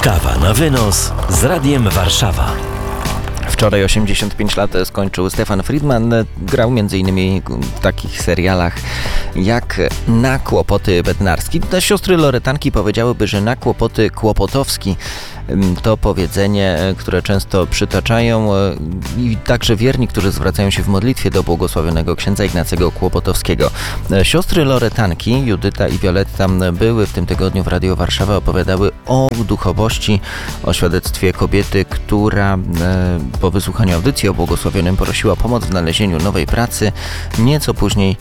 Kawa na wynos z Radiem Warszawa. Wczoraj 85 lat skończył Stefan Friedman. Grał m.in. w takich serialach jak Na kłopoty Bednarski. Siostry Loretanki powiedziałyby, że na kłopoty Kłopotowski. To powiedzenie, które często przytaczają i także wierni, którzy zwracają się w modlitwie do błogosławionego księdza Ignacego Kłopotowskiego. Siostry Loretanki, Judyta i Wioletta, były w tym tygodniu w Radio Warszawa, opowiadały o duchowości, o świadectwie kobiety, która po wysłuchaniu audycji o błogosławionym prosiła o pomoc w znalezieniu nowej pracy. Nieco później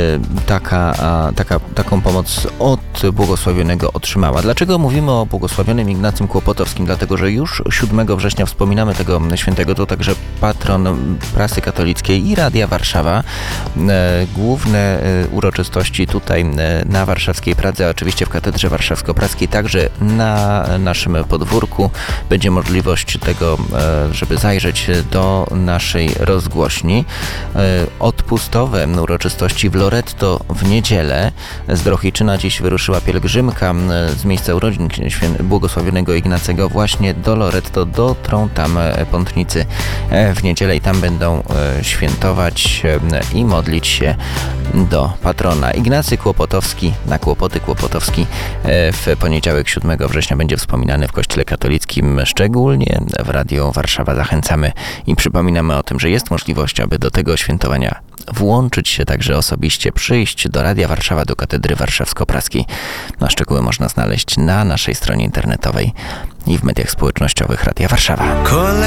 taką pomoc od błogosławionego otrzymała. Dlaczego mówimy o błogosławionym Ignacym Kłopotowskim? Dlatego, że już 7 września wspominamy tego świętego. To także patron prasy katolickiej i Radia Warszawa. Główne uroczystości tutaj na warszawskiej Pradze, a oczywiście w Katedrze Warszawsko-Praskiej, także na naszym podwórku będzie możliwość tego, żeby zajrzeć do naszej rozgłośni. Odpustowe uroczystości w Loretto w niedzielę. Z Drohiczyna dziś wyruszyła pielgrzymka z miejsca urodzin błogosławionego Ignacego właśnie do Loretto. Dotrą tam pątnicy w niedzielę i tam będą świętować i modlić się do patrona. Ignacy Kłopotowski, na kłopoty Kłopotowski w poniedziałek 7 września będzie wspominany w Kościele Katolickim, szczególnie w Radio Warszawa. Zachęcamy i przypominamy o tym, że jest możliwość, aby do tego świętowania włączyć się także osobiście, przyjść do Radia Warszawa, do Katedry Warszawsko-Praskiej. Na szczegóły można znaleźć na naszej stronie internetowej i w mediach społecznościowych Radia Warszawa.